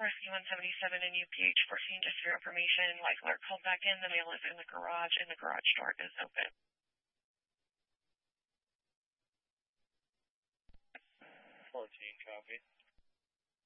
Rescue 177 and UPH 14, just for your information, life alert called back in. The mail is in the garage, and the garage door is open. 14, copy.